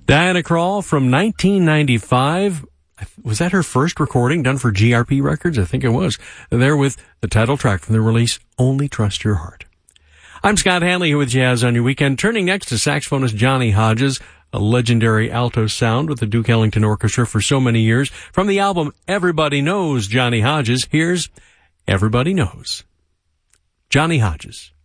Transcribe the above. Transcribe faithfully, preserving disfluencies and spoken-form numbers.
Diana Krall from nineteen ninety-five. Was that her first recording done for G R P Records? I think it was. There with the title track from the release, Only Trust Your Heart. I'm Scott Hanley here with Jazz on Your Weekend. Turning next to saxophonist Johnny Hodges, a legendary alto sound with the Duke Ellington Orchestra for so many years. From the album Everybody Knows Johnny Hodges, here's Everybody Knows. Johnny Hodges.